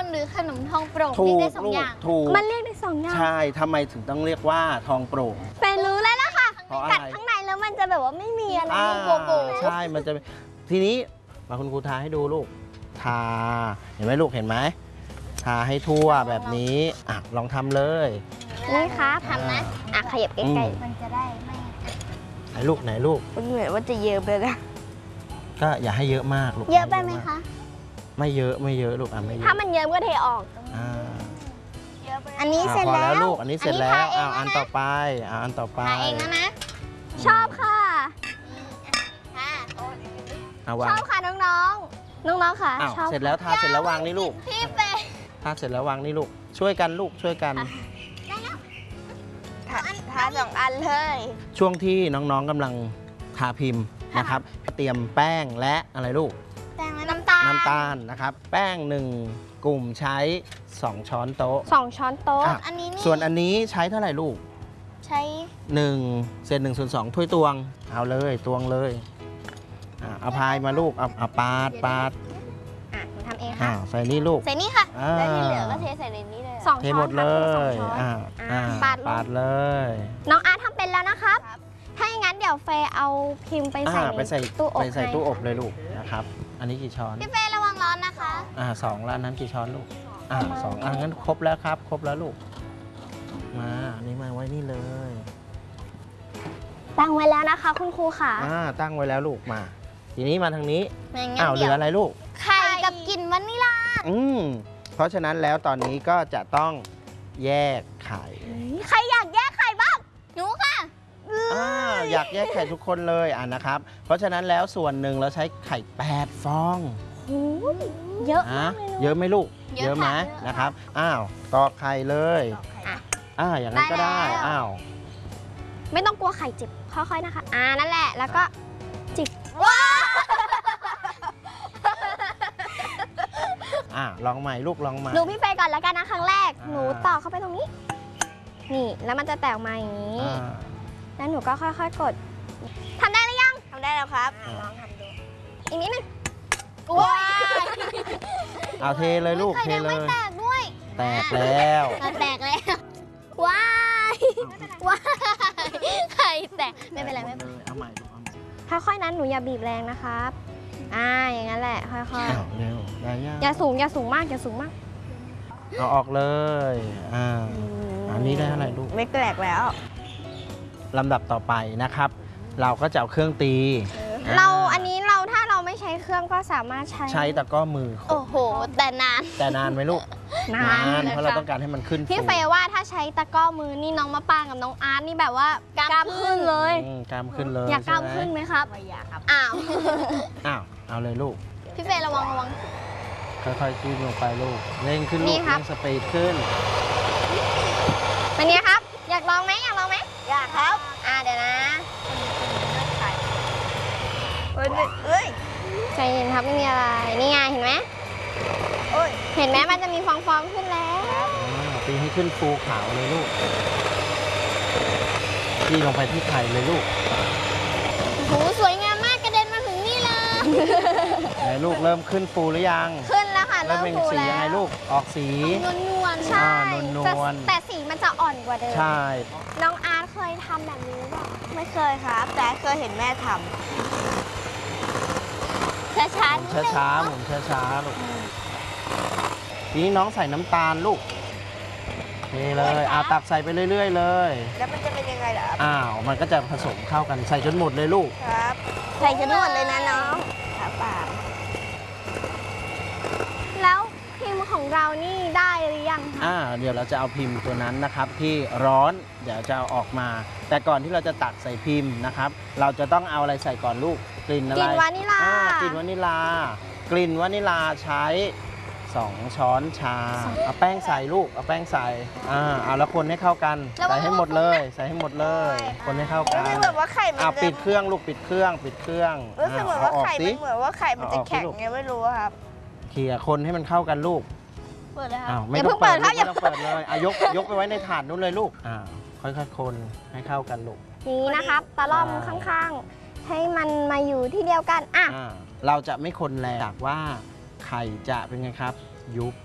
หรือขนมทองโปร่งเรียกได้2 อย่างถูกมันเรียกได้2 อย่างใช่ทำไมถึงต้องเรียกว่าทองโปร่งเป็นรู้แล้วล่ะค่ะเพราะอะไรกัดข้างในแล้วมันจะแบบว่าไม่มีอะไรโบใช่มันจะทีนี้มาคุณครูทาให้ดูลูกทาเห็นไหมลูกเห็นไหมทาให้ทั่วแบบนี้ลองทำเลยนี่ครับทำนะขยับใกล้มันจะได้ไม่ไหนลูกมันเหมือนว่าจะเยอะไปนะก็อย่าให้เยอะมากลูกเยอะไปไหมคะไม่เยอะไม่เยอะลูกไม่เยอะถ้ามันเยอะก็เทออกอันนี้เสร็จแล้วลูกอันนี้เสร็จแล้วอันต่อไปอันต่อไปทาเองนะชอบค่ะชอบค่ะน้องๆค่ะชอบเสร็จแล้วทาเสร็จแล้ววางนี่ลูกพี่เฟย์ทาเสร็จแล้ววางนี่ลูกช่วยกันลูกช่วยกันทา2 อันเลยช่วงที่น้องๆกำลังทาพิมพ์นะครับเตรียมแป้งและอะไรลูกแป้งและน้ำตาลนะครับแป้ง1 กลุ่มใช้2 ช้อนโต๊ะ 2 ช้อนโต๊ะส่วนอันนี้ใช้เท่าไหร่ลูกใช้ 1 เศษ 1/2 ถ้วยตวงเอาเลยตวงเลยเอาพายมาลูกเอาปาดหนูทำเองค่ะใส่นี่ลูกใส่นี่ค่ะแล้วที่เหลือก็เทใส่ในนี้เลย 2 ช้อนหมดเลยปาดเลยน้องอาร์ตทำเป็นแล้วนะครับถ้าอย่างนั้นเดี๋ยวเฟย์เอาพิมพ์ไปใส่ตู้อบเลยลูกนะครับอันนี้กี่ช้อนพี่เฟย์ระวังร้อนนะคะ 2แล้วนั้นกี่ช้อนลูก2งั้นครบแล้วครับครบแล้วลูกมาอันนี้มาไว้นี่เลยตั้งไว้แล้วนะคะคุณครูค่ะตั้งไว้แล้วลูกมาทีนี้มาทางนี้เหลืออะไรลูกไข่กับกลิ่นวานิลลาเพราะฉะนั้นแล้วตอนนี้ก็จะต้องแยกไข่ใครอยากแยกไข่บ้างหนูค่ะอยากแยกไข่ทุกคนเลยนะครับเพราะฉะนั้นแล้วส่วนหนึ่งเราใช้ไข่8 ฟองเยอะมากเลยเยอะไหมลูกเยอะไหมนะครับตอกไข่เลยอย่างนั้นก็ได้ไม่ต้องกลัวไข่เจ็บค่อยๆนะคะนั่นแหละแล้วก็จิบลองใหม่ลูกลองใหม่ดูพี่เฟย์ก่อนแล้วกันนะครั้งแรกหนูต่อเข้าไปตรงนี้นี่แล้วมันจะแตกมาอย่างนี้แล้วหนูก็ค่อยๆกดทำได้หรือยังทำได้แล้วครับลองทำดูอีกนิดนึงว้าวเทเลยลูกเทเลยแตกด้วยแตกแล้วว้ายไข่แตกไม่เป็นไรเอาใหม่ค่อยๆนั้นหนูอย่าบีบแรงนะครับอย่างนั้นแหละค่อยๆเร็วได้ยังอย่าสูงมากเอาออกเลยอันนี้ได้เท่าไหร่ลูกไม่แตกแล้วลำดับต่อไปนะครับเราก็จะเอาเครื่องตีอันนี้ถ้าเราไม่ใช้เครื่องก็สามารถใช้ตะก้อมือโอ้โหแต่นานไหมลูกนานเพราะเราต้องการให้มันขึ้นพี่เฟย์ว่าถ้าใช้ตะก้อมือนี่น้องมะปางกับน้องอาร์ตนี่แบบว่ากล้ามขึ้นเลยกล้ามขึ้นเลยอยากกล้ามขึ้นไหมครับไม่อยากครับเอาเลยลูกพี่เฟย์ระวังค่อยๆจิ้มลงไปลูกเร่งขึ้นลูกเร่งสปีดขึ้นเป็นไงครับอยากลองไหมอยากครับเดี๋ยวนะใจเย็นครับไม่มีอะไรนี่ไงเห็นไหมเห็นไหมมันจะมีฟองๆขึ้นแล้วตีให้ขึ้นฟูขาวเลยลูกตีลงไปที่ไข่เลยลูกโหสวยงามมากกระเด็นมาถึงนี่เลยไหนลูกเริ่มขึ้นฟูหรือยังขึ้นแล้วค่ะเริ่มเป็นสียังไงลูกออกสีนวลใช่แต่สีมันจะอ่อนกว่าเดิมใช่น้องอาร์ตเคยทำแบบนี้ป่ะไม่เคยครับแต่เคยเห็นแม่ทำช้าลูกทีนี้น้องใส่น้ำตาลลูกนี่เลยตักใส่ไปเรื่อยๆเลยแล้วมันจะเป็นยังไงล่ะมันก็จะผสมเข้ากันใส่จนหมดเลยลูกครับใส่จนหมดเลยนะน้องครับแล้วพิมพ์ของเรานี่ได้หรือยังคะเดี๋ยวเราจะเอาพิมพ์ตัวนั้นนะครับที่ร้อนเดี๋ยวจะเอาออกมาแต่ก่อนที่เราจะตักใส่พิมพ์นะครับเราจะต้องเอาอะไรใส่ก่อนลูกกลิ่นอะไรกลิ่นวานิลากลิ่นวานิลาใช้2 ช้อนชาเอาแป้งใส่ลูกเอาแป้งใส่เอาแล้วคนให้เข้ากันใส่ให้หมดเลยคนให้เข้ากันเหมือนว่าไข่มันปิดเครื่องลูกปิดเครื่องรู้สึกเหมือนว่าไข่มันเหมือนว่าไข่มันจะแข็งไงไม่รู้ครับเขี่ยคนให้มันเข้ากันลูกเปิดเลยครับไม่ต้องเปิดครับอย่าเปิดเลยยกไปไว้ในถาดนู้นเลยลูกค่อยๆคนให้เข้ากันลูกนี้นะครับตะล่อมข้างๆให้มันมาอยู่ที่เดียวกันเราจะไม่คนแรงว่าไข่จะเป็นไงครับยุบ